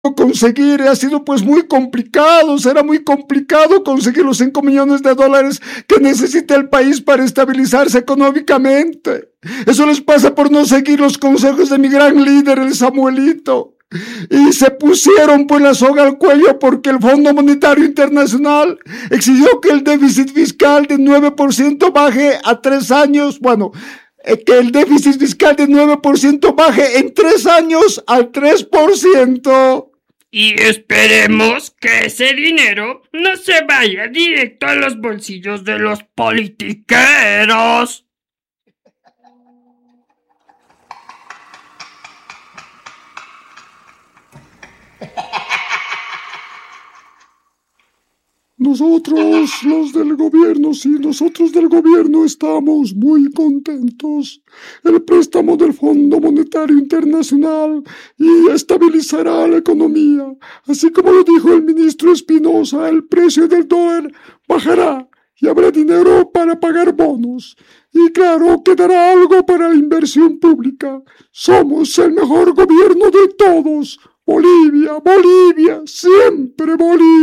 conseguir, ha sido pues muy complicado, será muy complicado conseguir los 5 millones de dólares que necesita el país para estabilizarse económicamente. Eso les pasa por no seguir los consejos de mi gran líder, el Samuelito. Y se pusieron pues la soga al cuello porque el Fondo Monetario Internacional exigió que el déficit fiscal de 9% baje a 3 años, que el déficit fiscal de 9% baje en 3 años al 3%. Y esperemos que ese dinero no se vaya directo a los bolsillos de los politiqueros. Nosotros, los del gobierno, sí, nosotros del gobierno estamos muy contentos. El préstamo del Fondo Monetario Internacional y estabilizará la economía. Así como lo dijo el ministro Espinosa, el precio del dólar bajará y habrá dinero para pagar bonos. Y claro, quedará algo para la inversión pública. Somos el mejor gobierno de todos. Bolivia, Bolivia, siempre Bolivia.